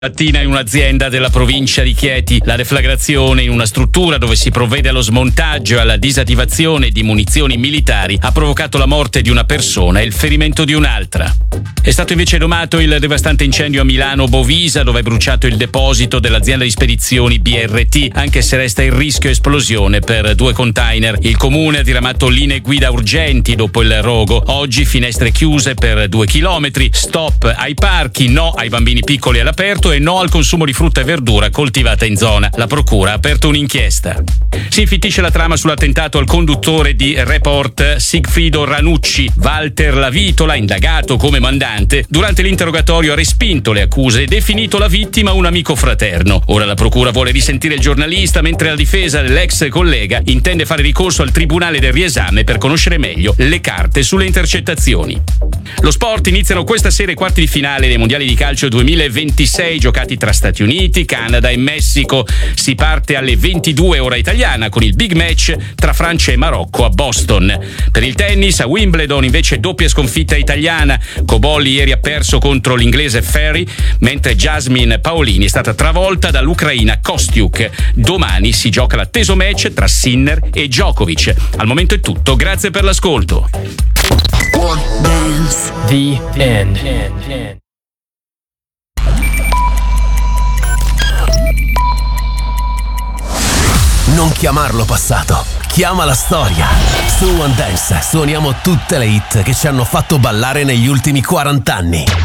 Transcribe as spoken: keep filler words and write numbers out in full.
Mattina in un'azienda della provincia di Chieti, la deflagrazione in una struttura dove si provvede allo smontaggio e alla disattivazione di munizioni militari ha provocato la morte di una persona e il ferimento di un'altra. È stato invece domato il devastante incendio a Milano Bovisa, dove è bruciato il deposito dell'azienda di spedizioni B R T, anche se resta il rischio esplosione per due container. Il comune ha diramato linee guida urgenti dopo il rogo. Oggi finestre chiuse per due chilometri, stop ai parchi, no ai bambini piccoli all'aperto e no al consumo di frutta e verdura coltivata in zona. La procura ha aperto un'inchiesta. Si infittisce la trama sull'attentato al conduttore di Report Sigfrido Ranucci. Walter Lavitola, indagato come mandante, durante l'interrogatorio ha respinto le accuse e definito la vittima un amico fraterno. Ora la procura vuole risentire il giornalista, mentre la difesa dell'ex collega intende fare ricorso al tribunale del riesame per conoscere meglio le carte sulle intercettazioni. Lo sport: iniziano questa sera i quarti di finale dei mondiali di calcio duemilaventisei giocati tra Stati Uniti, Canada e Messico. Si parte alle ventidue ora italiana con il big match tra Francia e Marocco a Boston. Per il tennis a Wimbledon invece doppia sconfitta italiana. Cobolli ieri ha perso contro l'inglese Ferry, mentre Jasmine Paolini è stata travolta dall'ucraina Kostiuk. Domani si gioca l'atteso match tra Sinner e Djokovic. Al momento è tutto, grazie per l'ascolto. The end. Non chiamarlo passato, chiama la storia. Su One Dance suoniamo tutte le hit che ci hanno fatto ballare negli ultimi quaranta anni.